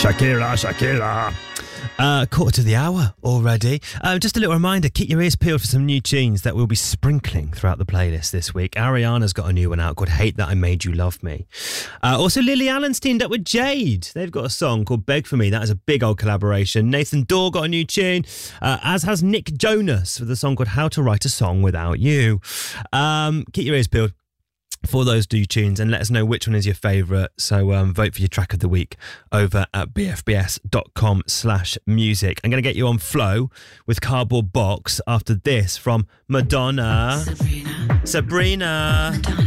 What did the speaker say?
Shakira. Quarter to the hour already. Just a little reminder, keep your ears peeled for some new tunes that we'll be sprinkling throughout the playlist this week. Ariana's got a new one out called Hate That I Made You Love Me. Also, Lily Allen's teamed up with Jade. They've got a song called Beg For Me. That is a big old collaboration. Nathan Dorr got a new tune, as has Nick Jonas with a song called How to Write a Song Without You. Keep your ears peeled for those new tunes and let us know which one is your favourite. So vote for your track of the week over at bfbs.com/music. I'm going to get you on Flow with Cardboard Box after this from Madonna. Sabrina.